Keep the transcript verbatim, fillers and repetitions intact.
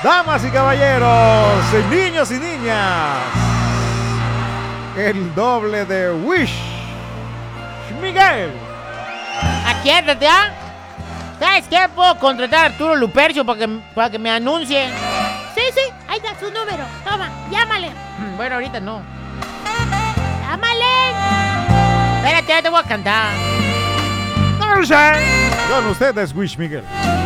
Damas y caballeros, niños y niñas, el doble de Wish Miguel. Aquí ándate, ¿ah? ¿Sabes qué? Puedo contratar a Arturo Lupercio para que, para que me anuncie. Sí, sí, ahí está su número. Toma, llámale. Bueno, ahorita no. ¡Llámale! Espérate, ya te voy a cantar. No lo sé. Con ustedes, Wish Miguel.